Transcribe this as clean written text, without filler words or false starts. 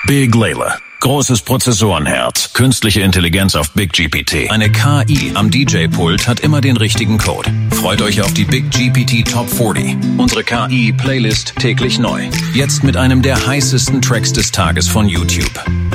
Big Layla. Großes Prozessorenherz. Künstliche Intelligenz auf Big GPT. Eine KI am DJ-Pult hat immer den richtigen Code. Freut euch auf die Big GPT Top 40. Unsere KI-Playlist täglich neu. Jetzt mit einem der heißesten Tracks des Tages von YouTube.